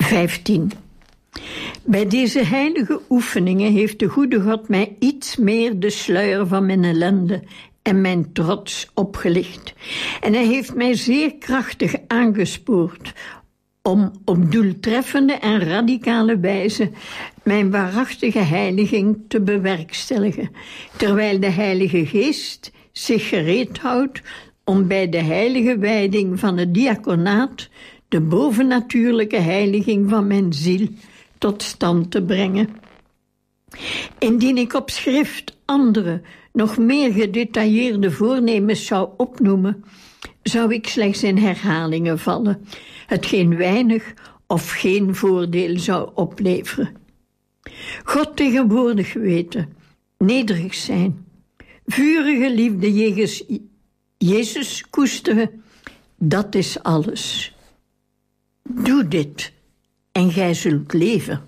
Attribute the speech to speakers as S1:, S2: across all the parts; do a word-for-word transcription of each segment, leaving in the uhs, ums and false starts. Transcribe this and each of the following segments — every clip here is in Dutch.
S1: vijftien. Bij deze heilige oefeningen heeft de goede God mij iets meer de sluier van mijn ellende en mijn trots opgelicht. En hij heeft mij zeer krachtig aangespoord om op doeltreffende en radicale wijze mijn waarachtige heiliging te bewerkstelligen, terwijl de Heilige Geest zich gereed houdt om bij de heilige wijding van het diaconaat de bovennatuurlijke heiliging van mijn ziel tot stand te brengen. Indien ik op schrift andere, nog meer gedetailleerde voornemens zou opnoemen, zou ik slechts in herhalingen vallen, hetgeen weinig of geen voordeel zou opleveren. God tegenwoordig weten, nederig zijn, vurige liefde jegens Jezus koesteren, dat is alles. Doe dit en gij zult leven.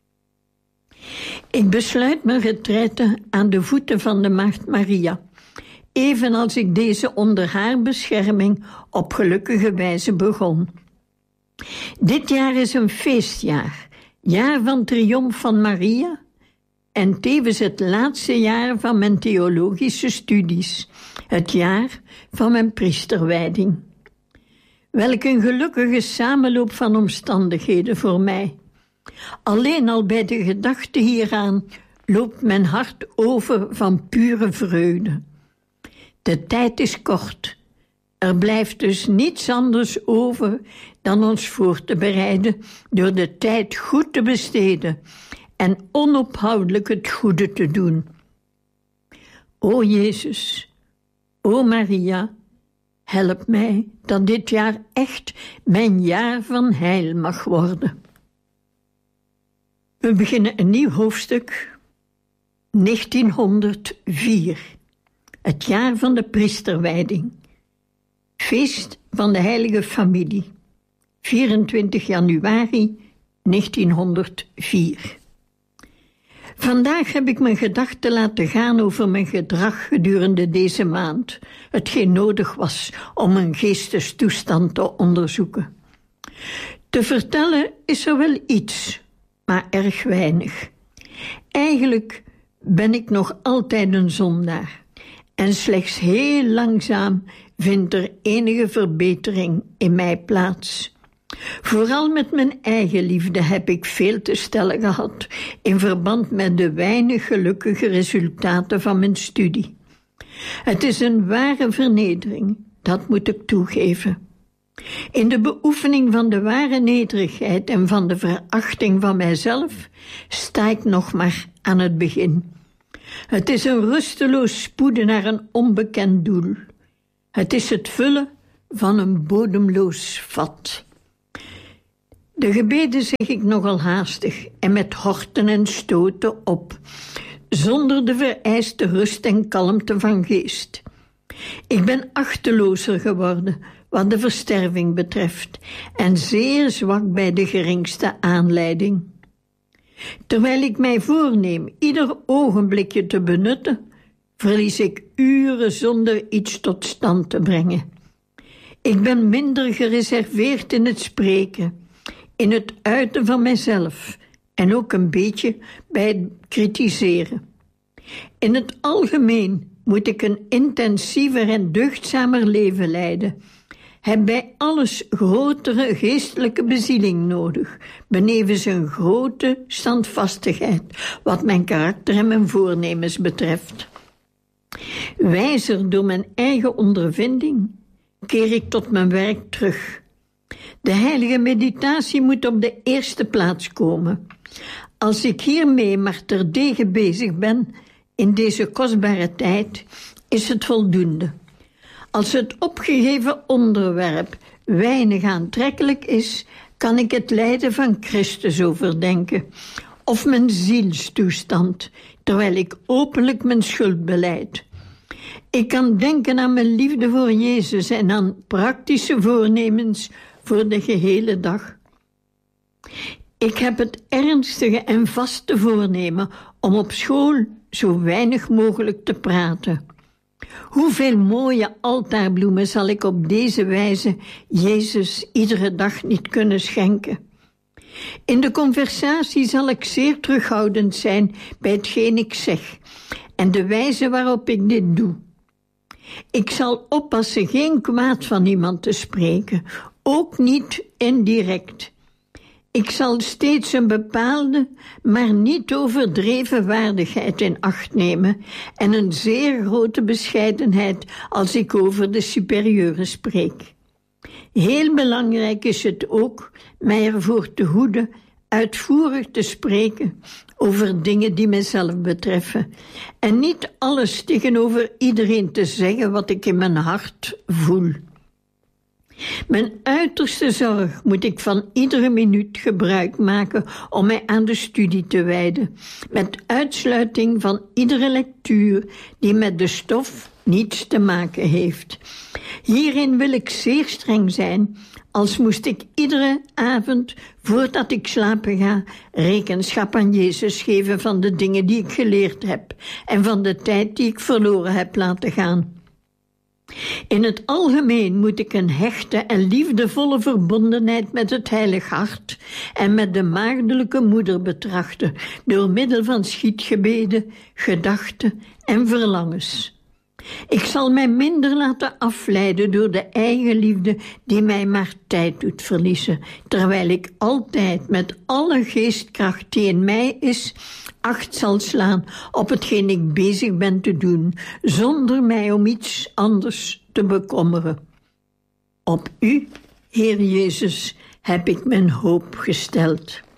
S1: Ik besluit mijn retraite aan de voeten van de Maagd Maria, evenals ik deze onder haar bescherming op gelukkige wijze begon. Dit jaar is een feestjaar, jaar van triomf van Maria en tevens het laatste jaar van mijn theologische studies, het jaar van mijn priesterwijding. Welk een gelukkige samenloop van omstandigheden voor mij. Alleen al bij de gedachte hieraan loopt mijn hart over van pure vreugde. De tijd is kort. Er blijft dus niets anders over dan ons voor te bereiden door de tijd goed te besteden en onophoudelijk het goede te doen. O Jezus, o Maria, help mij dat dit jaar echt mijn jaar van heil mag worden. We beginnen een nieuw hoofdstuk, negentienhonderdvier, het jaar van de priesterwijding, feest van de heilige familie, vierentwintig januari negentienhonderdvier. Vandaag heb ik mijn gedachten laten gaan over mijn gedrag gedurende deze maand, hetgeen nodig was om mijn geestestoestand te onderzoeken. Te vertellen is er wel iets, maar erg weinig. Eigenlijk ben ik nog altijd een zondaar en slechts heel langzaam vindt er enige verbetering in mij plaats. Vooral met mijn eigen liefde heb ik veel te stellen gehad in verband met de weinig gelukkige resultaten van mijn studie. Het is een ware vernedering, dat moet ik toegeven. In de beoefening van de ware nederigheid en van de verachting van mijzelf sta ik nog maar aan het begin. Het is een rusteloos spoeden naar een onbekend doel. Het is het vullen van een bodemloos vat. De gebeden zeg ik nogal haastig en met horten en stoten op, zonder de vereiste rust en kalmte van geest. Ik ben achtelozer geworden wat de versterving betreft en zeer zwak bij de geringste aanleiding. Terwijl ik mij voorneem ieder ogenblikje te benutten, verlies ik uren zonder iets tot stand te brengen. Ik ben minder gereserveerd in het spreken, in het uiten van mijzelf en ook een beetje bij het kritiseren. In het algemeen moet ik een intensiever en deugdzamer leven leiden, heb bij alles grotere geestelijke bezieling nodig, benevens een grote standvastigheid, wat mijn karakter en mijn voornemens betreft. Wijzer door mijn eigen ondervinding keer ik tot mijn werk terug. De heilige meditatie moet op de eerste plaats komen. Als ik hiermee maar terdege bezig ben in deze kostbare tijd, is het voldoende. Als het opgegeven onderwerp weinig aantrekkelijk is, kan ik het lijden van Christus overdenken, of mijn zielstoestand, terwijl ik openlijk mijn schuld belijd. Ik kan denken aan mijn liefde voor Jezus en aan praktische voornemens voor de gehele dag. Ik heb het ernstige en vaste voornemen om op school zo weinig mogelijk te praten. Hoeveel mooie altaarbloemen zal ik op deze wijze Jezus iedere dag niet kunnen schenken? In de conversatie zal ik zeer terughoudend zijn bij hetgeen ik zeg en de wijze waarop ik dit doe. Ik zal oppassen geen kwaad van iemand te spreken, ook niet indirect. Ik zal steeds een bepaalde, maar niet overdreven waardigheid in acht nemen en een zeer grote bescheidenheid als ik over de superieuren spreek. Heel belangrijk is het ook mij ervoor te hoeden uitvoerig te spreken over dingen die mijzelf betreffen en niet alles tegenover iedereen te zeggen wat ik in mijn hart voel. Mijn uiterste zorg moet ik van iedere minuut gebruik maken om mij aan de studie te wijden, met uitsluiting van iedere lectuur die met de stof niets te maken heeft. Hierin wil ik zeer streng zijn, als moest ik iedere avond, voordat ik slapen ga, rekenschap aan Jezus geven van de dingen die ik geleerd heb en van de tijd die ik verloren heb laten gaan. In het algemeen moet ik een hechte en liefdevolle verbondenheid met het Heilig Hart en met de maagdelijke moeder betrachten, door middel van schietgebeden, gedachten en verlangens. Ik zal mij minder laten afleiden door de eigenliefde die mij maar tijd doet verliezen, terwijl ik altijd met alle geestkracht die in mij is, acht zal slaan op hetgeen ik bezig ben te doen, zonder mij om iets anders te bekommeren. Op u, Heer Jezus, heb ik mijn hoop gesteld.